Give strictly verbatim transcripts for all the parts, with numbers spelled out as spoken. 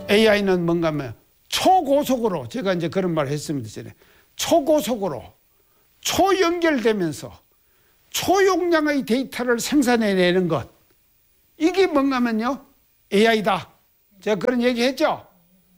에이아이는 뭔가 하면 초고속으로, 제가 이제 그런 말을 했습니다. 초고속으로 초연결되면서 초용량의 데이터를 생산해내는 것, 이게 뭔가 하면요 에이아이다. 제가 그런 얘기 했죠.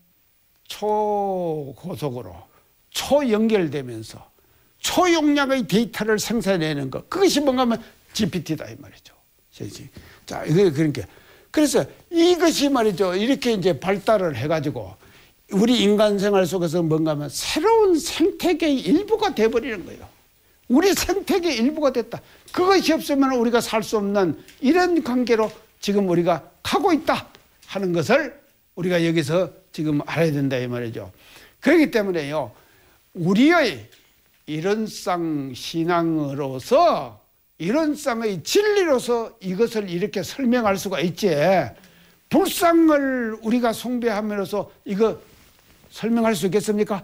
초고속으로 초연결되면서 초용량의 데이터를 생산해내는 것, 그것이 뭔가 하면 지피티다 이 말이죠. 자, 이거 그러니까 그래서 이것이 말이죠, 이렇게 이제 발달을 해가지고 우리 인간 생활 속에서 뭔가 하면 새로운 생태계의 일부가 돼버리는 거예요. 우리 생태계의 일부가 됐다. 그것이 없으면 우리가 살 수 없는 이런 관계로 지금 우리가 가고 있다 하는 것을 우리가 여기서 지금 알아야 된다 이 말이죠. 그렇기 때문에요, 우리의 이론상 신앙으로서, 이론상의 진리로서 이것을 이렇게 설명할 수가 있지, 불상을 우리가 숭배함으로써 이거 설명할 수 있겠습니까?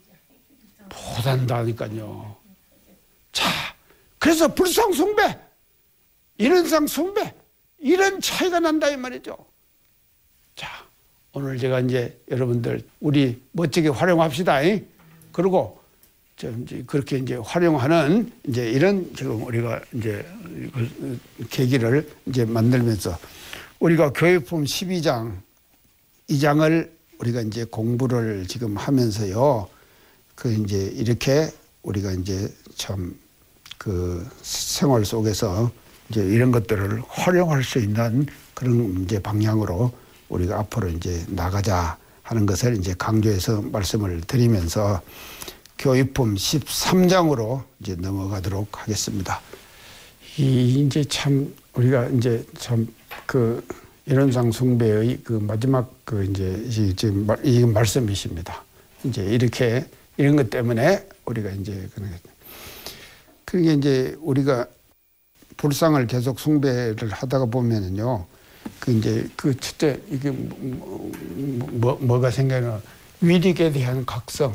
못한다니까요. 자, 그래서 불상 숭배, 이론상 숭배, 이런 차이가 난다 이 말이죠. 자, 오늘 제가 이제 여러분들 우리 멋지게 활용합시다. 이? 그리고 좀 이제 그렇게 이제 활용하는 이제 이런 지금 우리가 이제 계기를 이제 만들면서 우리가 교회품 십이 장 이 장을 우리가 이제 공부를 지금 하면서요, 그 이제 이렇게 우리가 이제 참 그 생활 속에서 이제 이런 것들을 활용할 수 있는 그런 이제 방향으로 우리가 앞으로 이제 나가자 하는 것을 이제 강조해서 말씀을 드리면서 교회품 십삼 장으로 이제 넘어가도록 하겠습니다. 이 이제 참 우리가 이제 참 그 이론상 숭배의 그 마지막 그 이제 지금 이 말씀이십니다. 이제 이렇게 이런 것 때문에 우리가 이제 그게 이제 우리가 불상을 계속 숭배를 하다가 보면은요, 그 이제 그 첫째 이게 뭐, 뭐 뭐가 생겨나 위력에 대한 각성,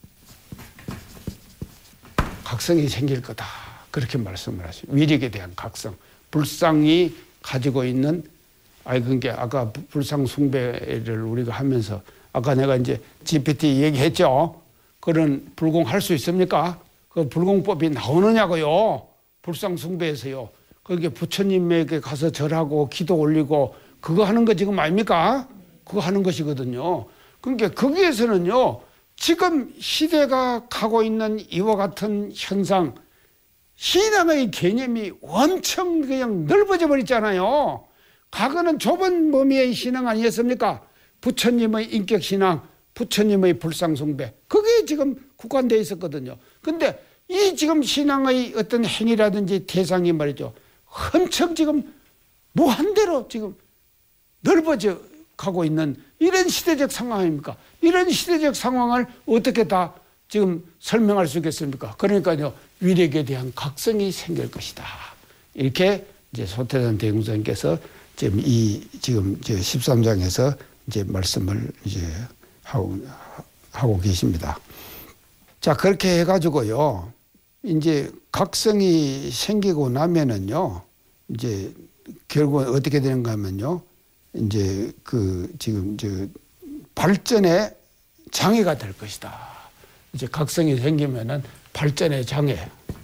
각성이 생길 거다 그렇게 말씀을 하시죠. 위력에 대한 각성, 불상이 가지고 있는, 아이 그러니까 아까 불상 숭배를 우리가 하면서 아까 내가 이제 지피티 얘기했죠. 그런 불공할 수 있습니까? 그 불공법이 나오느냐고요. 불상 숭배에서요. 그게 부처님에게 가서 절하고 기도 올리고 그거 하는 거 지금 아닙니까? 그거 하는 것이거든요. 그러니까 거기에서는요, 지금 시대가 가고 있는 이와 같은 현상, 신앙의 개념이 엄청 그냥 넓어져 버렸잖아요. 과거는 좁은 범위의 신앙 아니었습니까? 부처님의 인격신앙, 부처님의 불상숭배, 그게 지금 국한되어 있었거든요. 근데 이 지금 신앙의 어떤 행위라든지 대상이 말이죠, 엄청 지금 무한대로 지금 넓어져 가고 있는 이런 시대적 상황 아닙니까? 이런 시대적 상황을 어떻게 다 지금 설명할 수 있겠습니까? 그러니까요, 위력에 대한 각성이 생길 것이다. 이렇게 이제 소태산 대공사님께서 지금 이 지금 이제 십삼 장에서 이제 말씀을 이제 하고, 하고 계십니다. 자, 그렇게 해가지고요, 이제 각성이 생기고 나면은요, 이제 결국은 어떻게 되는가 하면요, 이제 그 지금 저 발전의 장애가 될 것이다. 이제 각성이 생기면은 발전의 장애,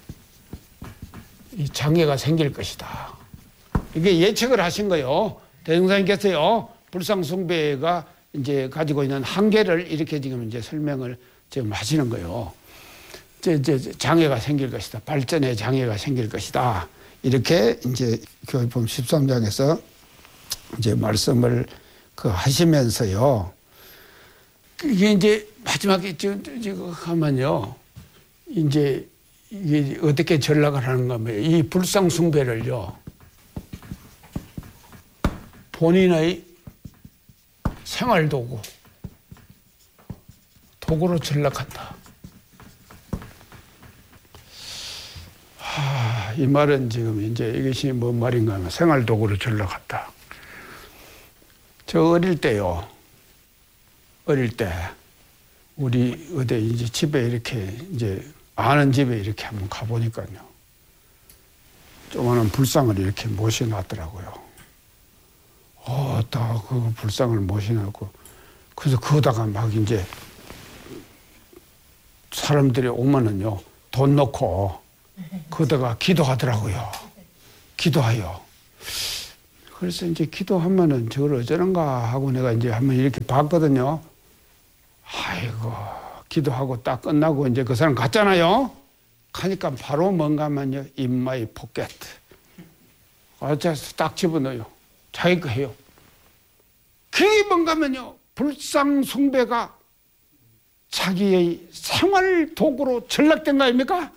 이 장애가 생길 것이다. 이게 예측을 하신 거요. 대종사님께서요, 불상숭배가 이제 가지고 있는 한계를 이렇게 지금 이제 설명을 지금 하시는 거예요. 이제, 이제 장애가 생길 것이다. 발전의 장애가 생길 것이다. 이렇게 이제 교회품 십삼 장에서 이제 말씀을 그 하시면서요. 이게 이제 마지막에 지금 하면요. 이제 이게 어떻게 전락을 하는가 하면 이 불상숭배를요, 본인의 생활도구, 도구로 전락한다. 하, 이 말은 지금 이제 이것이 뭔 말인가 하면 생활도구로 전락한다. 저 어릴 때요, 어릴 때 우리 어디 이제 집에 이렇게 이제 아는 집에 이렇게 한번 가보니까요, 조그마한 불상을 이렇게 모셔놨더라고요. 어, 다 그 불상을 모셔놓고 그래서 거기다가 막 이제 사람들이 오면은요, 돈 넣고 거기다가 기도하더라고요. 기도하여. 그래서 이제 기도하면은 저걸 어쩌는가 하고 내가 이제 한번 이렇게 봤거든요. 아이고, 기도하고 딱 끝나고 이제 그 사람 갔잖아요. 가니까 바로 뭔가 하면요, in my pocket. 어째서 딱 집어넣어요. 자기 거 해요. 그게 뭔가 하면요, 불상숭배가 자기의 생활 도구로 전락된 거 아닙니까?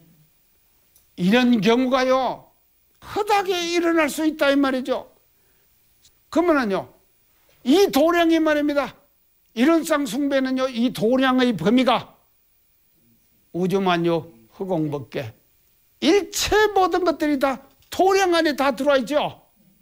이런 경우가요, 흔하게 일어날 수 있다 이 말이죠. 그러면은요, 이 도량이 말입니다. 이런 쌍숭배는요, 이 도량의 범위가 우주만요, 허공벗게 일체 모든 것들이 다 도량 안에 다 들어와 있죠.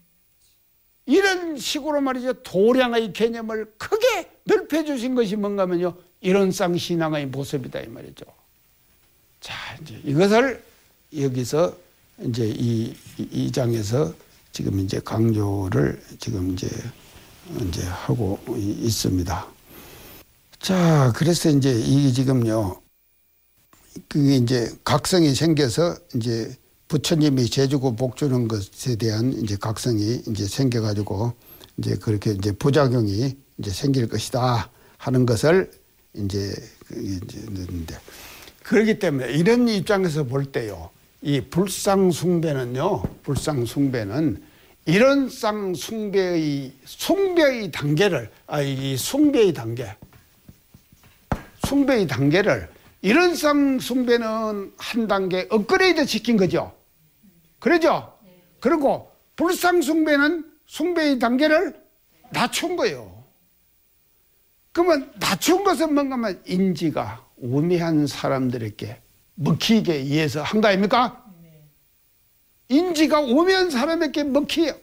이런 식으로 말이죠, 도량의 개념을 크게 넓혀주신 것이 뭔가 하면요, 이런 쌍신앙의 모습이다 이 말이죠. 자, 이제 이것을 여기서 이제 이, 이 장에서 지금 이제 강조를 지금 이제 이제 하고 있습니다. 자, 그래서 이제 이 지금요, 그게 이제 각성이 생겨서 이제 부처님이 재주고 복주는 것에 대한 이제 각성이 이제 생겨가지고 이제 그렇게 이제 부작용이 이제 생길 것이다 하는 것을 이제 이제 했는데, 그렇기 때문에 이런 입장에서 볼 때요, 이 불상숭배는요, 불상숭배는 이런 쌍숭배의 숭배의 단계를, 아, 이 숭배의 단계, 숭배의 단계를 이런 쌍숭배는 한 단계 업그레이드 시킨 거죠. 그러죠? 그리고 불상숭배는 숭배의 단계를 낮춘 거예요. 그러면 낮춘 것은 뭔가 하면 인지가 우매한 사람들에게 먹히게 위해서 한 거 아닙니까? 인지가 우매한 사람에게 먹히요.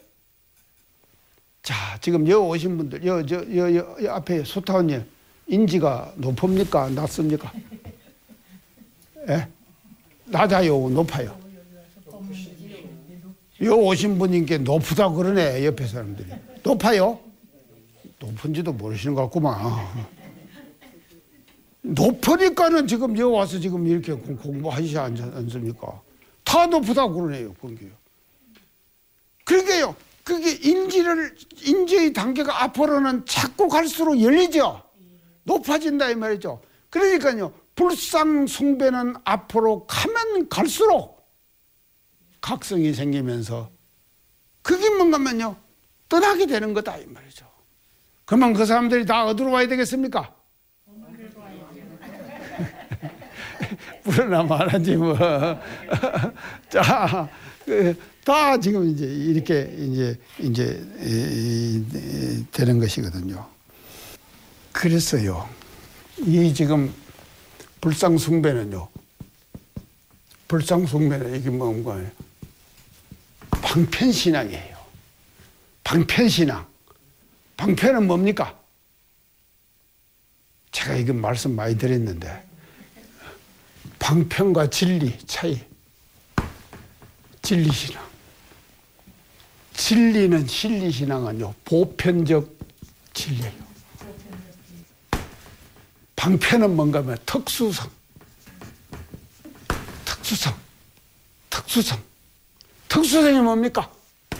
자, 지금 여 오신 분들, 여, 저, 여, 여, 여 앞에 소타원님, 인지가 높습니까? 낮습니까? 예? 낮아요? 높아요? 여 오신 분인게 높다고 그러네, 옆에 사람들이. 높아요? 높은지도 모르시는 것 같구만. 높으니까는 지금 여기 와서 지금 이렇게 공부하시지 않습니까? 다 높다고 그러네요, 그게요. 그러니까요, 그게 인지를, 인지의 단계가 앞으로는 자꾸 갈수록 열리죠? 높아진다, 이 말이죠. 그러니까요, 불상숭배는 앞으로 가면 갈수록 각성이 생기면서 그게 뭔가면요, 떠나게 되는 거다, 이 말이죠. 그러면 그 사람들이 다 어디로 와야 되겠습니까? 불어나 말하지 뭐. 자, 그, 다 지금 이제 이렇게 이제 이제 이, 이, 되는 것이거든요. 그래서요, 이 지금 불상숭배는요, 불상숭배는 이게 뭔가요? 방편신앙이에요. 방편신앙. 방편은 뭡니까? 제가 이건 말씀 많이 드렸는데, 방편과 진리 차이. 진리신앙. 진리는, 진리신앙은요, 보편적 진리예요. 방편은 뭔가 하면 특수성. 특수성. 특수성. 특수성이 뭡니까?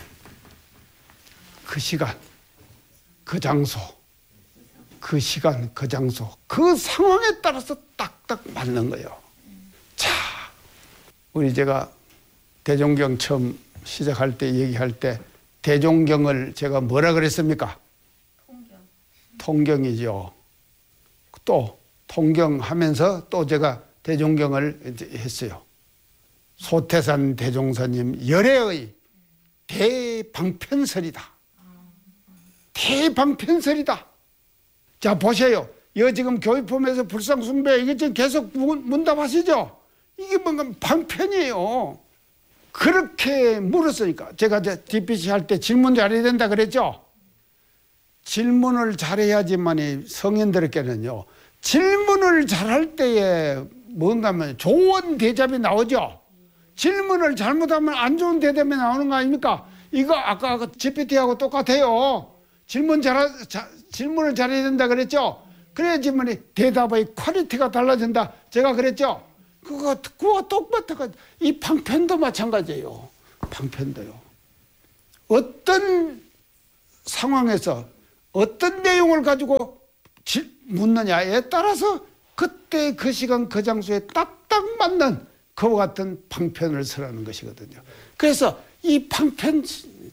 그 시간, 그 장소, 그 시간, 그 장소, 그 상황에 따라서 딱딱 맞는 거예요. 자, 우리 제가 대종경 처음 시작할 때 얘기할 때 대종경을 제가 뭐라 그랬습니까? 통경. 통경이죠. 또 통경하면서 또 제가 대종경을 했어요. 소태산 대종사님 열애의 대방편설이다. 대방편설이다. 자, 보세요. 이거 지금 교육품에서 불상숭배 이게 지금 계속 문답하시죠? 이게 뭔가 방편이에요. 그렇게 물었으니까 제가 디피씨 할 때 질문 잘해야 된다 그랬죠? 질문을 잘해야지만이 성인들에게는요, 질문을 잘할 때에 뭔가 하면 좋은 대답이 나오죠? 질문을 잘못하면 안 좋은 대답이 나오는 거 아닙니까? 이거 아까 지피티하고 똑같아요. 질문 잘, 자, 질문을 잘해야 된다 그랬죠. 그래야지만 대답의 퀄리티가 달라진다 제가 그랬죠. 그거 그거 똑같아. 이 방편도 마찬가지예요. 방편도요. 어떤 상황에서 어떤 내용을 가지고 묻느냐에 따라서 그때 그 시간 그 장소에 딱딱 맞는 그와 같은 방편을 쓰라는 것이거든요. 그래서 이 방편,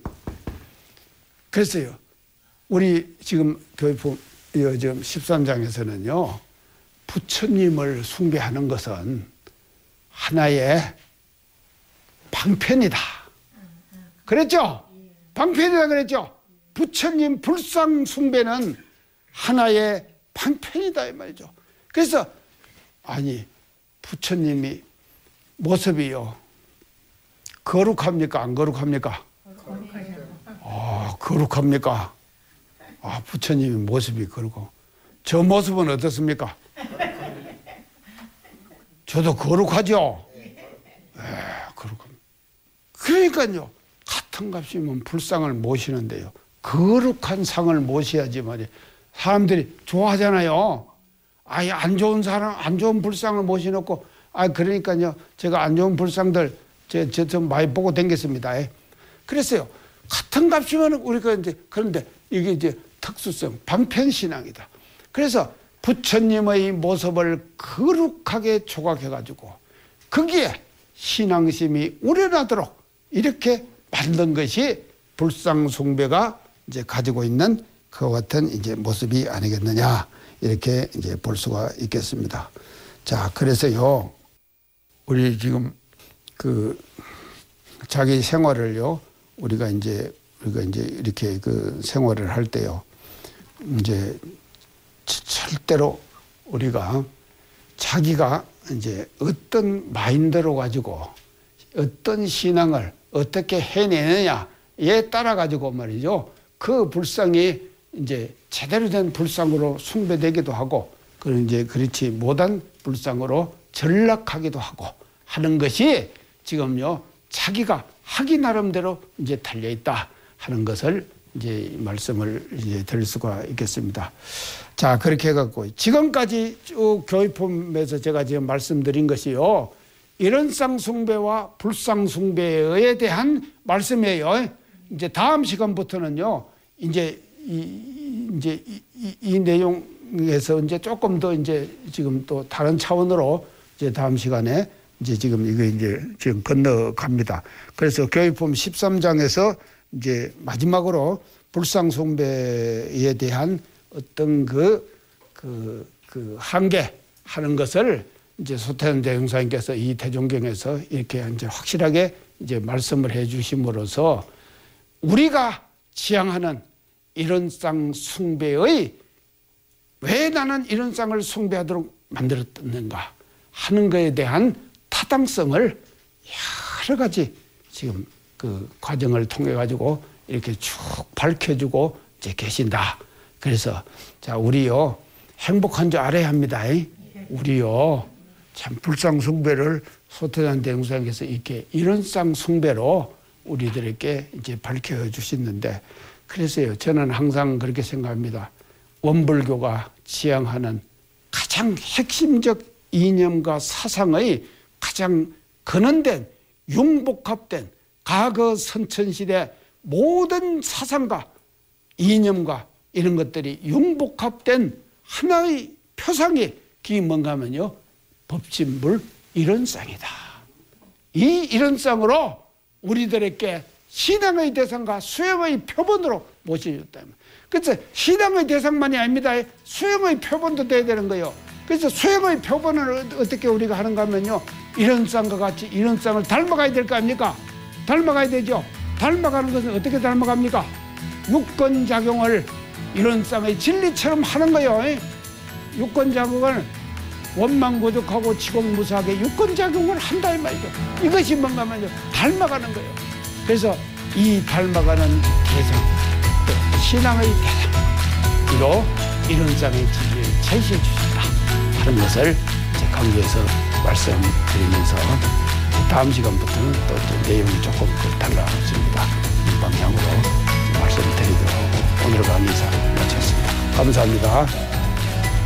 그래서요 우리 지금 교회품 요즘 십삼 장에서는요 부처님을 숭배하는 것은 하나의 방편이다 그랬죠? 방편이다 그랬죠? 부처님 불상 숭배는 하나의 방편이다 이 말이죠. 그래서 아니 부처님이 모습이요 거룩합니까 안 거룩합니까? 아 거룩합니까? 아 부처님의 모습이 거룩하고 저 모습은 어떻습니까? 저도 거룩하죠? 예, 거룩합니다. 그러니까요 같은 값이면 불상을 모시는데요 거룩한 상을 모셔야지 말이에요. 사람들이 좋아하잖아요. 아예 안 좋은 사람, 안 좋은 불상을 모셔놓고, 아, 그러니까요. 제가 안 좋은 불상들, 제, 제, 좀 많이 보고 댕겼습니다. 그랬어요. 같은 값이면 우리가 이제, 그런데 이게 이제 특수성, 반편신앙이다. 그래서 부처님의 모습을 거룩하게 조각해가지고, 거기에 신앙심이 우러나도록 이렇게 만든 것이 불상숭배가 이제 가지고 있는 그와 같은 이제 모습이 아니겠느냐 이렇게 이제 볼 수가 있겠습니다. 자, 그래서요 우리 지금 그 자기 생활을요 우리가 이제 우리가 이제 이렇게 그 생활을 할 때요 이제 절대로 우리가 자기가 이제 어떤 마인드로 가지고 어떤 신앙을 어떻게 해내느냐에 따라 가지고 말이죠. 그 불상이 이제 제대로 된 불상으로 숭배되기도 하고, 그런 이제 그렇지 못한 불상으로 전락하기도 하고 하는 것이 지금요 자기가 하기 나름대로 이제 달려 있다 하는 것을 이제 말씀을 이제 드릴 수가 있겠습니다. 자, 그렇게 해갖고 지금까지 쭉 교회품에서 제가 지금 말씀드린 것이요 이런상 숭배와 불상 숭배에 대한 말씀이에요. 이제 다음 시간부터는요 이제 이, 이제 이, 이, 이 내용에서 이제 조금 더 이제 지금 또 다른 차원으로 이제 다음 시간에 이제 지금 이거 이제 지금 건너갑니다. 그래서 교회품 십삼 장에서 이제 마지막으로 불상숭배에 대한 어떤 그, 그, 그 한계 하는 것을 이제 소태현 대형사님께서 이 대종경에서 이렇게 이제 확실하게 이제 말씀을 해 주심으로써 우리가 지향하는 이런 상 숭배의 왜 나는 이런 상을 숭배하도록 만들었는가 하는 것에 대한 타당성을 여러 가지 지금 그 과정을 통해 가지고 이렇게 쭉 밝혀주고 이제 계신다. 그래서 자 우리요 행복한 줄 알아야 합니다. 우리요 참 불상 숭배를 소태단 대웅상께서 이렇게 이런 상 숭배로 우리들에게 이제 밝혀 주시는데, 그래서요 저는 항상 그렇게 생각합니다. 원불교가 지향하는 가장 핵심적 이념과 사상의 가장 근원된 융복합된 과거 선천시대 모든 사상과 이념과 이런 것들이 융복합된 하나의 표상이 그게 뭔가 하면요 법진불 이런상이다. 이 이런상으로 우리들에게 신앙의 대상과 수행의 표본으로 모셔줬다. 그래서 신앙의 대상만이 아닙니다. 수행의 표본도 돼야 되는 거예요. 그래서 수행의 표본을 어떻게 우리가 하는가 하면요 이런상과 같이 이런상을 닮아가야 될 거 아닙니까? 닮아가야 되죠. 닮아가는 것은 어떻게 닮아갑니까? 유권작용을 이런상의 진리처럼 하는 거예요. 유권작용을 원망고족하고 치공무사하게 유권작용을 한다 이 말이죠. 이것이 뭔가 하면요 닮아가는 거예요. 그래서 이 닮아가는 대상, 또 신앙의 대상으로 이런상의 진리를 제시해 주신다 하는 것을 제 강조해서 말씀드리면서 다음 시간부터는 또, 또 내용이 조금 달라집니다. 이 방향으로 말씀드리도록 하고 오늘 강의 이상 마쳤습니다. 감사합니다.